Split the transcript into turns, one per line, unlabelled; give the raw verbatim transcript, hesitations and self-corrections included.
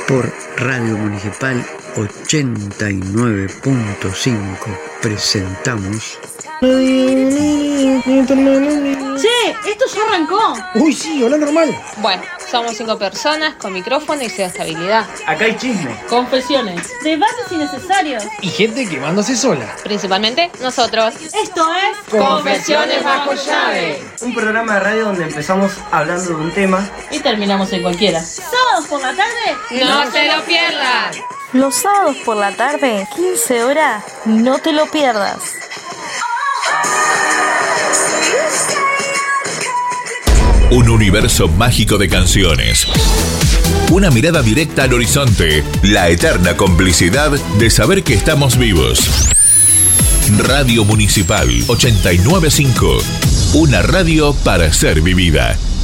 por Radio Municipal ochenta y nueve punto cinco presentamos...
Che, esto ya arrancó.
Uy, sí, hola normal.
Bueno, somos cinco personas con micrófono y cero estabilidad.
Acá hay chisme,
Confesiones, debates innecesarios
Y gente quemándose sola.
Principalmente nosotros.
Esto es
Confesiones bajo llave.
un programa de radio donde empezamos hablando de un tema.
y terminamos en cualquiera. Sábados por la tarde.
¡No se lo pierdan!
Los sábados por la tarde, quince horas, no te lo pierdas.
Un universo mágico de canciones. Una mirada directa al horizonte. La eterna complicidad de saber que estamos vivos. Radio Municipal ochenta y nueve punto cinco. Una radio para ser vivida.